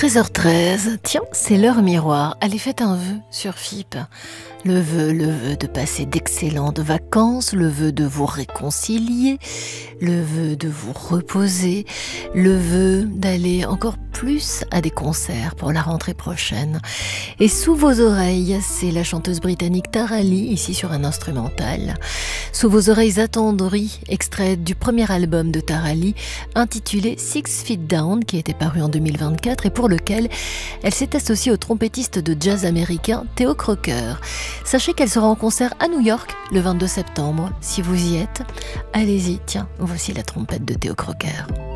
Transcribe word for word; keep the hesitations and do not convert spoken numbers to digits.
treize heures treize, tiens, c'est l'heure miroir. Allez, faites un vœu sur F I P. Le vœu, le vœu de passer d'excellentes vacances, le vœu de vous réconcilier, le vœu de vous reposer, le vœu d'aller encore plus à des concerts pour la rentrée prochaine. Et sous vos oreilles, c'est la chanteuse britannique Tara Lee, ici sur un instrumental. Sous vos oreilles attendries, extrait du premier album de Tara Lee, intitulé Six Feet Down, qui était paru en deux mille vingt-quatre et pour lequel elle s'est associée au trompettiste de jazz américain Theo Croker. Sachez qu'elle sera en concert à New York le vingt-deux septembre. Si vous y êtes, allez-y, tiens, voici la trompette de Theo Croker.